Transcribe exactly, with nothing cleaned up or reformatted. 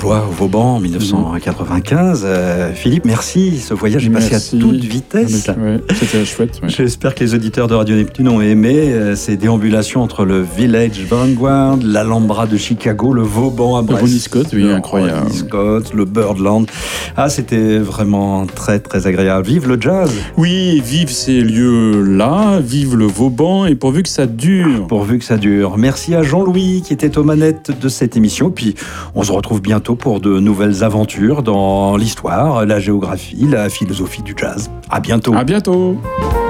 Joie au Vauban en dix-neuf cent quatre-vingt-quinze. Euh, Philippe, merci. Ce voyage est passé Merci. à toute vitesse. Ouais, c'était chouette. Ouais. J'espère que les auditeurs de Radio Neptune ont aimé euh, ces déambulations entre le Village Vanguard, l'Alhambra de Chicago, le Vauban à Le Brest. Ronnie Scott, oui, le incroyable. Ronnie Scott, le Birdland. Ah, c'était vraiment très, très agréable. Vive le jazz! Oui, vive ces lieux-là, vive le Vauban, et pourvu que ça dure. Pourvu que ça dure. Merci à Jean-Louis qui était aux manettes de cette émission. Puis on se retrouve bientôt pour de nouvelles aventures dans l'histoire, la géographie, la philosophie du jazz. À bientôt. À bientôt.